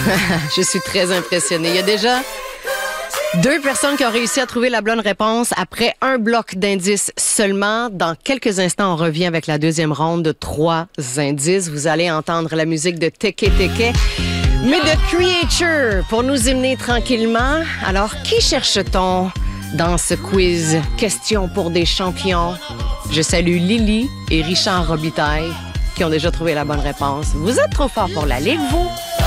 Je suis très impressionnée. Il y a déjà 2 personnes qui ont réussi à trouver la bonne réponse après un bloc d'indices seulement. Dans quelques instants, on revient avec la deuxième ronde de 3 indices. Vous allez entendre la musique de Teke Teke, mais de Creature pour nous emmener tranquillement. Alors, qui cherche-t-on dans ce quiz? Question pour des champions. Je salue Lily et Richard Robitaille qui ont déjà trouvé la bonne réponse. Vous êtes trop fort pour la Ligue, vous?